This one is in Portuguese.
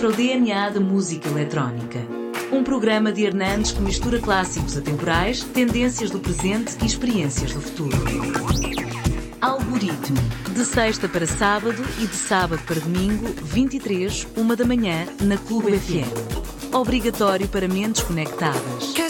decifra o DNA da música eletrónica. Um programa de Hernandes que mistura clássicos atemporais, tendências do presente e experiências do futuro. Algoritmo. De sexta para sábado e de sábado para domingo, 23, 1 da manhã, na Clube FM. Obrigatório para mentes conectadas.